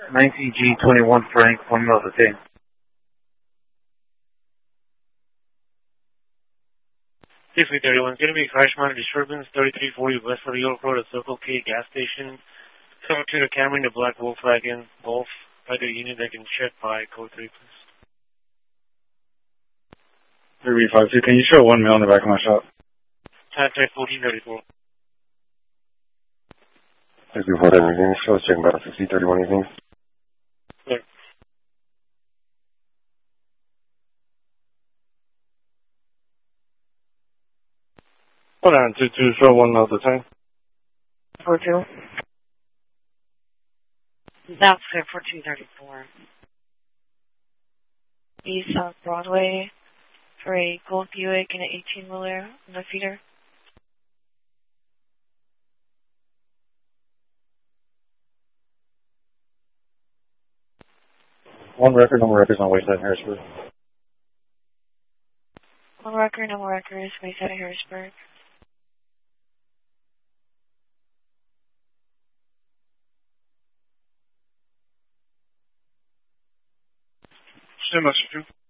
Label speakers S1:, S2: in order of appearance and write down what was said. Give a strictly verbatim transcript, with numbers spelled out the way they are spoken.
S1: nineteen G twenty-one Frank, one mile detain.
S2: three three thirty-one, it's going to be a crash minor disturbance, thirty-three forty West of the York Road at Circle K gas station. Coming to the Camry, the black Volkswagen Golf. Either unit that can check by code three, please.
S3: three five two, can you show one mil in the back of my shop?
S2: Contact fourteen thirty-four.
S4: three two four, everything. Show us checking about a fifty thirty-one, anything?
S2: Clear.
S3: Hold on, two two, show one mil detain.
S5: four two. That's clear, fourteen thirty-four. East South Broadway for a gold Buick and an eighteen-wheeler on the feeder.
S3: One record, no more records on Wayside Harrisburg.
S5: One record, no more records, Wayside Harrisburg.
S3: Send us,